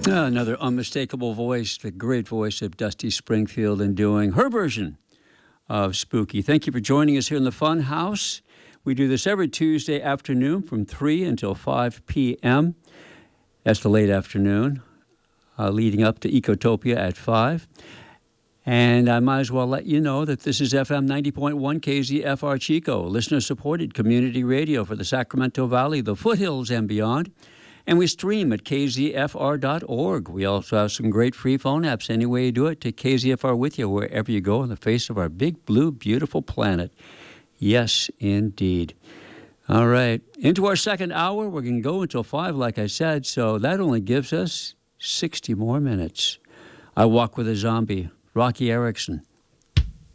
Another unmistakable voice, the great voice of Dusty Springfield, and doing her version of Spooky. Thank you for joining us here in the Fun House. We do this every Tuesday afternoon from 3 until 5 p.m. That's the late afternoon, leading up to Ecotopia at 5. And I might as well let you know that this is FM 90.1 KZFR Chico, listener-supported community radio for the Sacramento Valley, the foothills, and beyond. And we stream at kzfr.org. We also have some great free phone apps. Any way you do it, take KZFR with you wherever you go on the face of our big, blue, beautiful planet. Yes, indeed. All right. Into our second hour. We're going to go until 5, like I said, so that only gives us 60 more minutes. I Walk with a Zombie, Rocky Erickson.